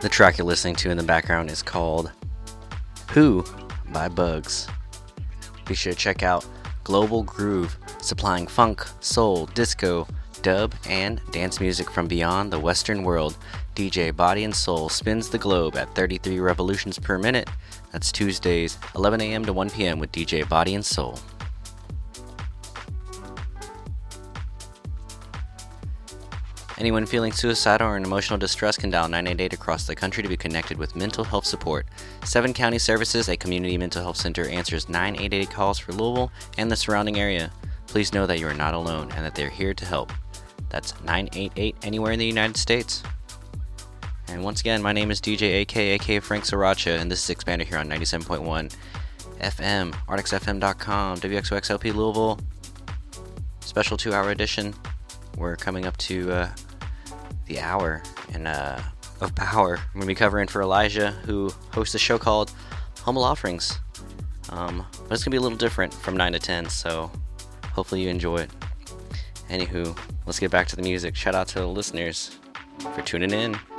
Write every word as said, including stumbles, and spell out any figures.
The track you're listening to in the background is called Who by Bugs. Be sure to check out Global Groove, supplying funk, soul, disco, dub, and dance music from beyond the Western world. D J Body and Soul spins the globe at thirty-three revolutions per minute. That's Tuesdays, eleven a.m. to one p.m. with D J Body and Soul. Anyone feeling suicidal or in emotional distress can dial nine eight eight across the country to be connected with mental health support. Seven County Services, a community mental health center, answers nine eight eight calls for Louisville and the surrounding area. Please know that you are not alone and that they are here to help. That's nine eight eight anywhere in the United States. And once again, my name is D J A K, aka Frank Sriracha, and this is Expander here on ninety-seven point one F M, artix f m dot com, W X O X L P Louisville. Special two-hour edition. We're coming up to uh, the hour and uh, of power. I'm going to be covering for Elijah, who hosts a show called Humble Offerings. Um, but it's going to be a little different from nine to ten, so hopefully you enjoy it. Anywho, let's get back to the music. Shout out to the listeners for tuning in.